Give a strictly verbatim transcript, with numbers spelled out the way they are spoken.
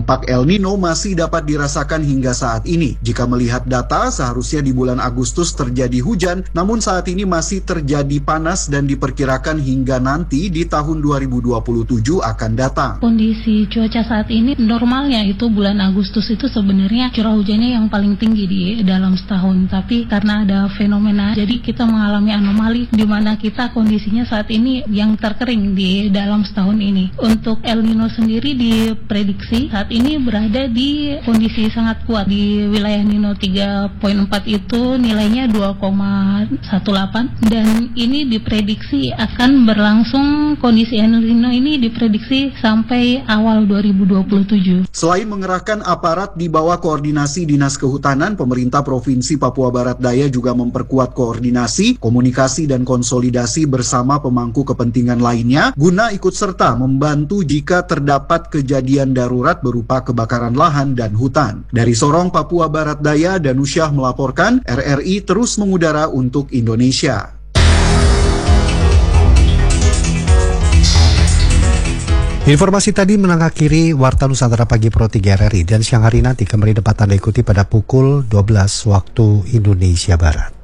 Dampak El Nino masih dapat dirasakan hingga saat ini. Jika melihat data, seharusnya di bulan Agustus terjadi hujan, namun saat ini masih terjadi panas dan diperkirakan hingga nanti di tahun dua ribu dua puluh tujuh akan datang. Kondisi cuaca saat ini normalnya itu bulan Agustus itu sebenarnya curah hujannya yang paling tinggi di dalam setahun, tapi karena ada fenomena jadi kita mengalami anomali di mana kita kondisinya saat ini yang terkering di dalam setahun ini. Untuk El Nino sendiri diprediksi saat ini berada di kondisi sangat kuat. Di wilayah Nino tiga koma empat itu nilainya dua koma delapan belas dan ini diprediksi akan berlangsung, kondisi El Nino ini diprediksi sampai awal dua ribu dua puluh tujuh. Selain mengerahkan aparat di bawah koordinasi Dinas Kehutanan, pemerintah Provinsi Papua Barat Daya juga memperkuat koordinasi, komunikasi dan konsolidasi bersama pemangku kepentingan lainnya guna ikut serta membantu jika terdapat kejadian darurat berupa kebakaran lahan dan hutan. Dari Sorong, Papua Barat Daya, Danusyah melaporkan, R R I terus mengudara untuk Indonesia. Informasi tadi mengakhiri Warta Nusantara Pagi Pro tiga R R I dan siang hari nanti kembali dapat Anda ikuti pada pukul dua belas waktu Indonesia Barat.